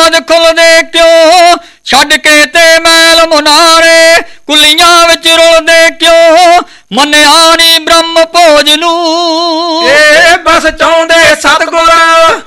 ਰਾਜ ਖੁੱਲਦੇ ਕਿਉਂ, ਛੱਡ ਕੇ ਤੇ ਮੈਲ ਮੁਨਾਰੇ, ਕੁਲੀਆਂ ਵਿੱਚ ਰੁਲਦੇ ਕਿਉਂ, ਮੰਨਿਆ ਨੀ ਬ੍ਰਹਮ ਭੋਜ ਨੂੰ। ਇਹ ਬਸ ਚਾਹੁੰਦੇ ਸਤਿਗੁਰ